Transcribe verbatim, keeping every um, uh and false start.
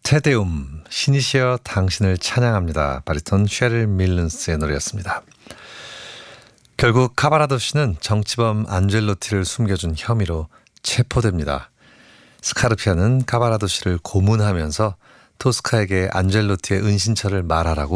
테데움, 신이시여 당신을 찬양합니다. 바리톤 셰릴 밀런스의 노래였습니다. 결국 카바라도 씨는 정치범 안젤로티를 숨겨준 혐의로 체포됩니다. 스카르피아는 카바라도 씨를 고문하면서 토스카에게 안젤로티의 은신처를 말하라고